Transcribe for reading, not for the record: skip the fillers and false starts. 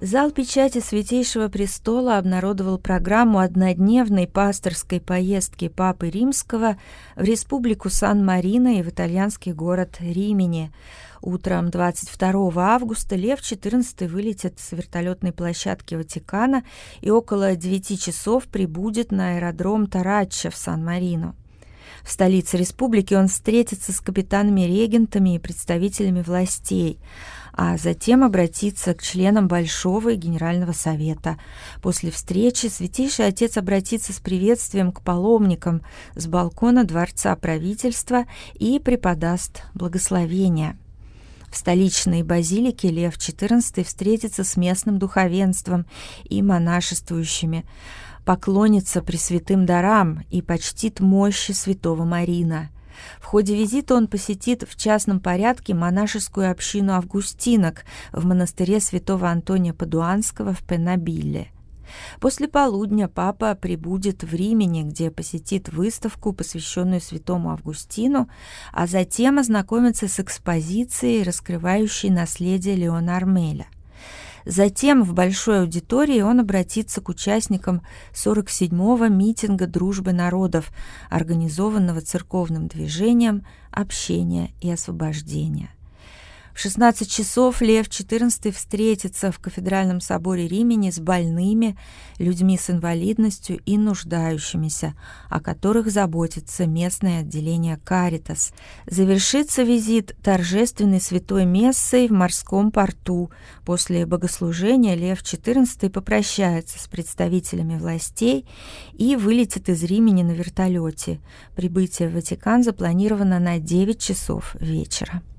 Зал печати Святейшего Престола обнародовал программу однодневной пасторской поездки Папы Римского в Республику Сан-Марино и в итальянский город Римини. Утром 22 августа Лев XIV вылетит с вертолетной площадки Ватикана и около 9 часов прибудет на аэродром Тараччо в Сан-Марино. В столице республики он встретится с капитанами-регентами и представителями властей, а затем обратиться к членам Большого и Генерального Совета. После встречи Святейший Отец обратится с приветствием к паломникам с балкона Дворца правительства и преподаст благословение. В столичной базилике Лев XIV встретится с местным духовенством и монашествующими, поклонится пресвятым дарам и почтит мощи святого Марина. В ходе визита он посетит в частном порядке монашескую общину августинок в монастыре святого Антония Падуанского в Пеннабилле. После полудня папа прибудет в Римени, где посетит выставку, посвященную святому Августину, а затем ознакомится с экспозицией, раскрывающей наследие Леона Армеля. Затем в большой аудитории он обратится к участникам 47-го митинга дружбы народов, организованного церковным движением «Общение и освобождение». В 16 часов Лев XIV встретится в кафедральном соборе Римени с больными, людьми с инвалидностью и нуждающимися, о которых заботится местное отделение «Каритас». Завершится визит торжественной святой мессой в морском порту. После богослужения Лев XIV попрощается с представителями властей и вылетит из Римени на вертолете. Прибытие в Ватикан запланировано на 9 часов вечера.